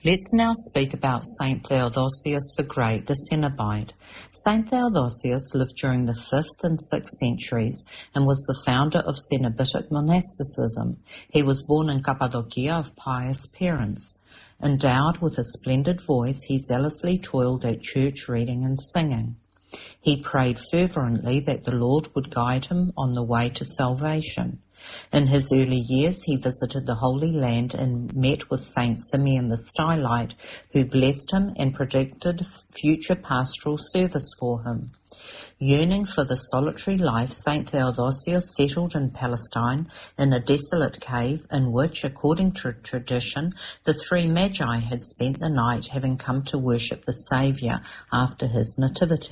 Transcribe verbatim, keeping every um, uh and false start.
Let's now speak about Saint Theodosius the Great, the Cenobite. Saint Theodosius lived during the fifth and sixth centuries and was the founder of Cenobitic monasticism. He was born in Cappadocia of pious parents. Endowed with a splendid voice, he zealously toiled at church reading and singing. He prayed fervently that the Lord would guide him on the way to salvation. In his early years, he visited the Holy Land and met with Saint Simeon the Stylite, who blessed him and predicted future pastoral service for him. Yearning for the solitary life, Saint Theodosius settled in Palestine in a desolate cave in which, according to tradition, the three magi had spent the night, having come to worship the Saviour after his nativity.